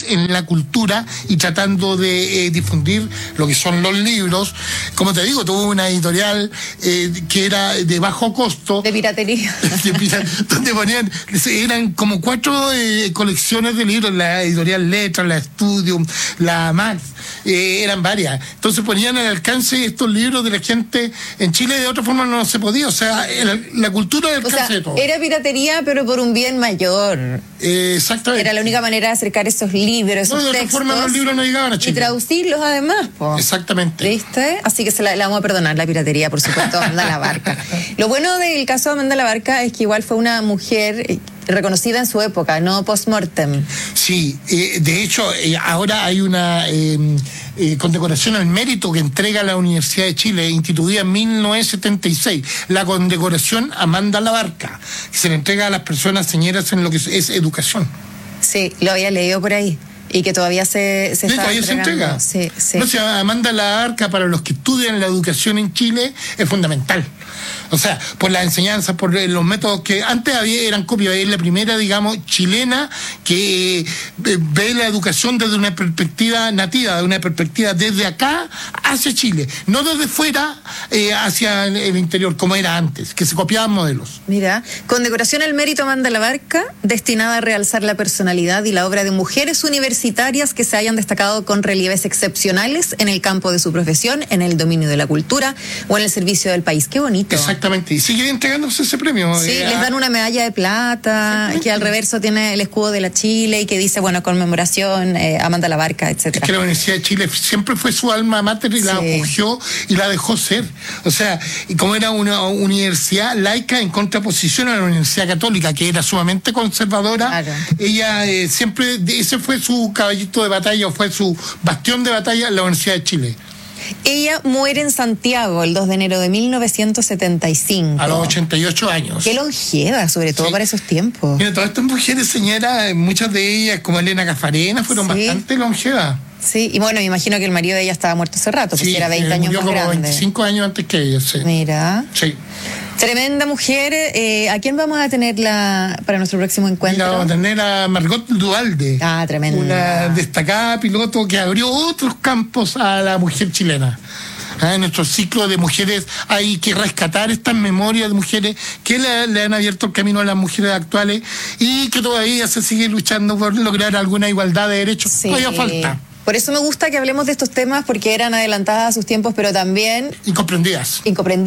en la cultura y tratando de difundir lo que son los libros. Como te digo, tuvo una editorial que era de bajo costo. De piratería. Donde ponían, eran como 4 colecciones de libros, la editorial Letras, la Studium, la Max, eran varias. Entonces ponían al alcance estos libros de la gente en Chile, de otra forma no se podía. O sea, la cultura del alcance de todo. Era piratería, pero por un bien mayor. Exactamente. Era la única manera de acercar esos libros, esos textos. De otra forma los libros no llegaban a Chile. Y traducirlos además, po. Exactamente. ¿Viste? Así que le vamos a perdonar la piratería, por supuesto, a Amanda Labarca. Lo bueno del caso de Amanda Labarca es que igual fue una mujer reconocida en su época, no post-mortem. Sí, de hecho, ahora hay una condecoración al mérito que entrega la Universidad de Chile, instituida en 1976, la condecoración Amanda Labarca, que se le entrega a las personas señeras en lo que es educación. Sí, lo había leído por ahí. Y que todavía se está todavía se entrega. Sí, sí. No, Amanda Labarca, para los que estudian la educación en Chile, es fundamental. O sea, por la enseñanza, por los métodos que antes eran copias. Es la primera, digamos, chilena que ve la educación desde una perspectiva nativa, de una perspectiva desde acá hacia Chile, no desde fuera hacia el interior, como era antes, que se copiaban modelos. Mira, condecoración al mérito Amanda Labarca, destinada a realzar la personalidad y la obra de mujeres universitarias que se hayan destacado con relieves excepcionales en el campo de su profesión, en el dominio de la cultura o en el servicio del país. Qué bonito. Exactamente, y sigue entregándose ese premio. Sí, les dan una medalla de plata, que al reverso tiene el escudo de la Chile y que dice, bueno, conmemoración, Amanda Labarca, etcétera. Es que la Universidad de Chile siempre fue su alma mater y la acogió y la dejó ser. O sea, y como era una universidad laica en contraposición a la Universidad Católica, que era sumamente conservadora, claro. Ella siempre, ese fue su caballito de batalla, o fue su bastión de batalla en la Universidad de Chile. Ella muere en Santiago el 2 de enero de 1975. A los 88 años. Qué longeva, sobre todo para esos tiempos. Mira, todas estas mujeres, señora, muchas de ellas, como Elena Cafarena, fueron bastante longevas. Sí, y bueno, me imagino que el marido de ella estaba muerto hace rato, porque era 20 años más como grande. 25 años antes que ella, sí. Mira. Sí. Tremenda mujer. ¿A quién vamos a tener para nuestro próximo encuentro? Mira, vamos a tener a Margot Duhalde. Ah, tremenda. Una destacada piloto que abrió otros campos a la mujer chilena. En nuestro ciclo de mujeres hay que rescatar estas memorias de mujeres que le han abierto el camino a las mujeres actuales y que todavía se sigue luchando por lograr alguna igualdad de derechos. Sí. Todavía falta. Por eso me gusta que hablemos de estos temas, porque eran adelantadas a sus tiempos, pero también incomprendidas.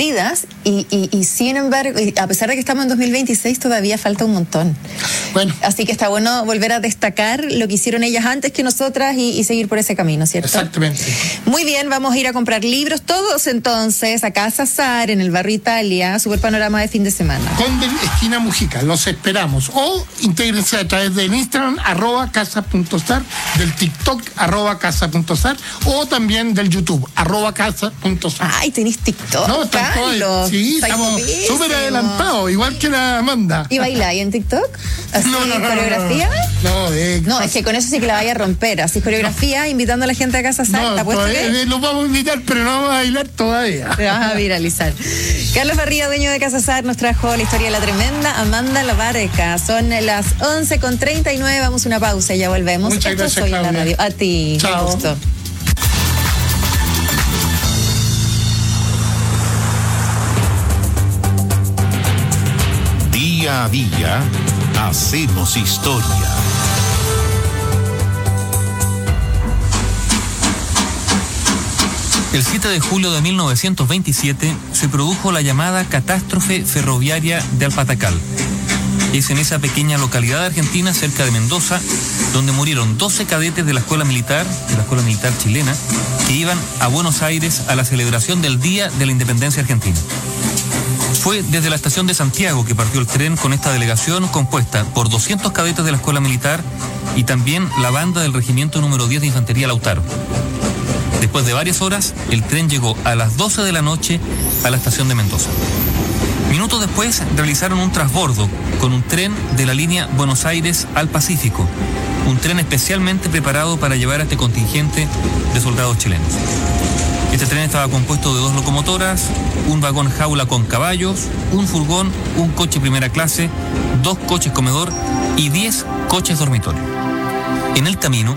Y sin embargo, a pesar de que estamos en 2026, todavía falta un montón. Bueno. Así que está bueno volver a destacar lo que hicieron ellas antes que nosotras y seguir por ese camino, ¿cierto? Exactamente. Muy bien, vamos a ir a comprar libros todos entonces a Casa Sar, en el barrio Italia, super panorama de fin de semana. Conde, esquina Mujica, los esperamos. O intégrense a través del Instagram, @casa.sar, del TikTok, @casa.sar, o también del YouTube, @casa.sar. Ay, tenés TikTok, no, Carlos. Sí, estamos súper adelantados, igual que la Amanda. ¿Y bailáis en TikTok? ¿Así, no, coreografía? No, es que con eso sí que la vaya a romper. Así coreografía, invitando a la gente a Casa Sar. Los vamos a invitar, pero no vamos a bailar todavía. Te vas a viralizar. Carlos Barría, dueño de Casa Sar, nos trajo la historia de la tremenda Amanda Labarca. Son las 11:39, vamos a una pausa y ya volvemos. Muchas gracias, Soy en la radio. A ti. Chao. Un gusto. Día a día, hacemos historia. El 7 de julio de 1927 se produjo la llamada catástrofe ferroviaria de Alpatacal. Es en esa pequeña localidad argentina, cerca de Mendoza, donde murieron 12 cadetes de la Escuela Militar chilena, que iban a Buenos Aires a la celebración del Día de la Independencia Argentina. Fue desde la estación de Santiago que partió el tren con esta delegación compuesta por 200 cadetes de la Escuela Militar y también la banda del Regimiento número 10 de Infantería Lautaro. Después de varias horas, el tren llegó a las 12 de la noche a la estación de Mendoza. Minutos después realizaron un transbordo con un tren de la línea Buenos Aires al Pacífico, un tren especialmente preparado para llevar a este contingente de soldados chilenos. Este tren estaba compuesto de 2 locomotoras, un vagón jaula con caballos, un furgón, un coche primera clase, 2 coches comedor y 10 coches dormitorio. En el camino